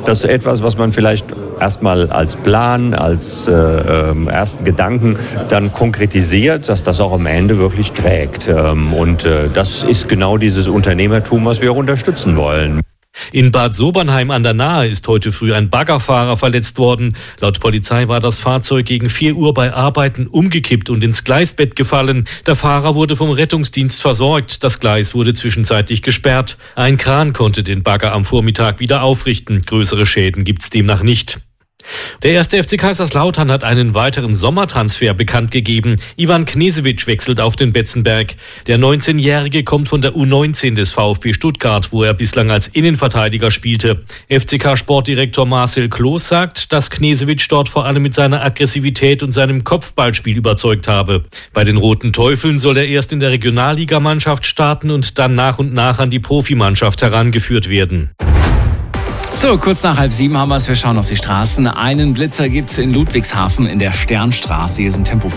Das ist etwas, was man vielleicht erstmal als Plan, als ersten Gedanken dann konkretisiert, dass das auch am Ende wirklich trägt. Und das ist genau dieses Unternehmertum, was wir auch unterstützen wollen. In Bad Sobernheim an der Nahe ist heute früh ein Baggerfahrer verletzt worden. Laut Polizei war das Fahrzeug gegen 4 Uhr bei Arbeiten umgekippt und ins Gleisbett gefallen. Der Fahrer wurde vom Rettungsdienst versorgt. Das Gleis wurde zwischenzeitlich gesperrt. Ein Kran konnte den Bagger am Vormittag wieder aufrichten. Größere Schäden gibt's demnach nicht. Der 1. FC Kaiserslautern hat einen weiteren Sommertransfer bekannt gegeben. Ivan Knežević wechselt auf den Betzenberg. Der 19-Jährige kommt von der U19 des VfB Stuttgart, wo er bislang als Innenverteidiger spielte. FCK-Sportdirektor Marcel Kloß sagt, dass Knežević dort vor allem mit seiner Aggressivität und seinem Kopfballspiel überzeugt habe. Bei den Roten Teufeln soll er erst in der Regionalligamannschaft starten und dann nach und nach an die Profimannschaft herangeführt werden. So, kurz nach 6:30 haben wir es. Wir schauen auf die Straßen. Einen Blitzer gibt's in Ludwigshafen in der Sternstraße. Hier sind Tempo